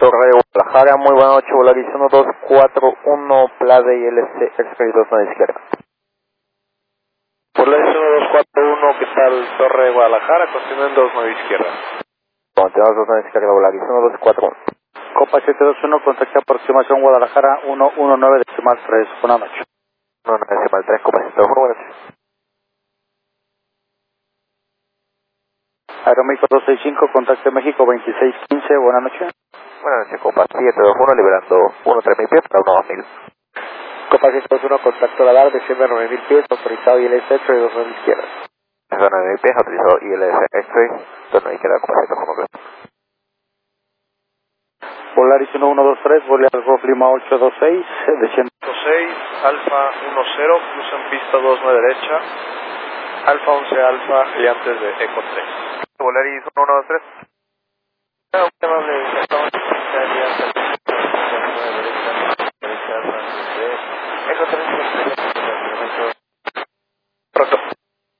Torre Guadalajara, muy buena noche, Volaris 1241, Plade y LC, Express 2 a la izquierda. Volaris 1241, ¿qué tal? Torre Guadalajara, continúen 29 izquierda. Continuamos 2 a la izquierda, Volaris 1241. Copa 721, contacto aproximación Guadalajara 119 decimal 3, buenas noches. 19 decimal 3, Copa 721, buenas noches. Aeroméxico 265, contacto México 2615, buenas noches. Buenas noches, Copa 721, liberando 13000 pies para 1000. Copa 721, contacto radar, desciende a 9000 pies, autorizado ILS X-ray 29 izquierda. Desde 9000 pies, autorizado ILS X-ray 29 izquierda, Copa 721. Volaris 1123, Volaris Golf Lima 826, desciende. 6, Alfa 10, cruza en pista 29 derecha, Alfa 11 Alfa y antes de Eco 3. Volaris 113.